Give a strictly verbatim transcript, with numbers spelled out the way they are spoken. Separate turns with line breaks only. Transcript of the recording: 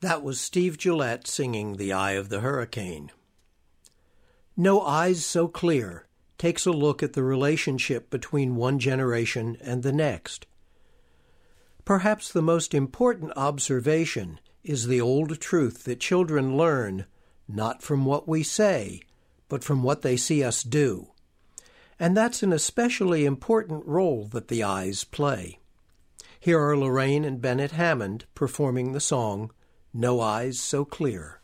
That was Steve Gillette singing The Eye of the Hurricane. No Eyes So Clear takes a look at the relationship between one generation and the next. Perhaps the most important observation is the old truth that children learn not from what we say, but from what they see us do. And that's an especially important role that the eyes play. Here are Lorraine and Bennett Hammond performing the song No Eyes So Clear.